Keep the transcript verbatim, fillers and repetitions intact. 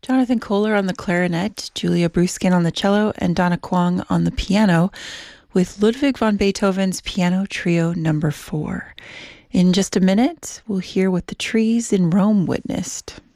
Jonathan Kohler on the clarinet, Julia Bruskin on the cello, and Donna Kwong on the piano, with Ludwig van Beethoven's Piano Trio Number Four. In just a minute, we'll hear what the trees in Rome witnessed.